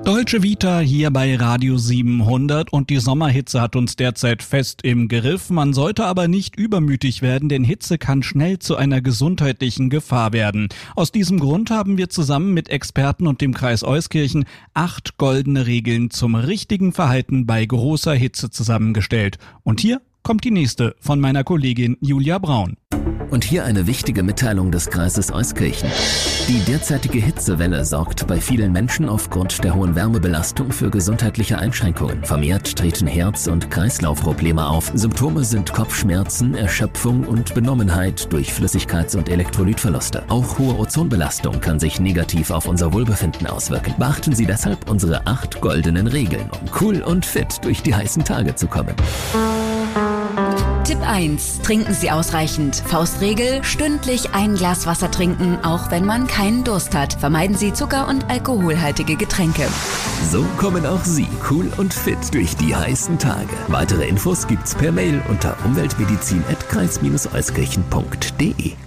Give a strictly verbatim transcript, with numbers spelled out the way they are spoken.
Dolce Vita hier bei Radio siebenhundert und die Sommerhitze hat uns derzeit fest im Griff. Man sollte aber nicht übermütig werden, denn Hitze kann schnell zu einer gesundheitlichen Gefahr werden. Aus diesem Grund haben wir zusammen mit Experten und dem Kreis Euskirchen acht goldene Regeln zum richtigen Verhalten bei großer Hitze zusammengestellt. Und hier kommt die nächste von meiner Kollegin Julia Braun. Und hier eine wichtige Mitteilung des Kreises Euskirchen. Die derzeitige Hitzewelle sorgt bei vielen Menschen aufgrund der hohen Wärmebelastung für gesundheitliche Einschränkungen. Vermehrt treten Herz- und Kreislaufprobleme auf. Symptome sind Kopfschmerzen, Erschöpfung und Benommenheit durch Flüssigkeits- und Elektrolytverluste. Auch hohe Ozonbelastung kann sich negativ auf unser Wohlbefinden auswirken. Beachten Sie deshalb unsere acht goldenen Regeln, um cool und fit durch die heißen Tage zu kommen. Tipp eins. Trinken Sie ausreichend. Faustregel: stündlich ein Glas Wasser trinken, auch wenn man keinen Durst hat. Vermeiden Sie Zucker- und alkoholhaltige Getränke. So kommen auch Sie cool und fit durch die heißen Tage. Weitere Infos gibt's per Mail unter umweltmedizin at kreis Bindestrich euskirchen punkt de.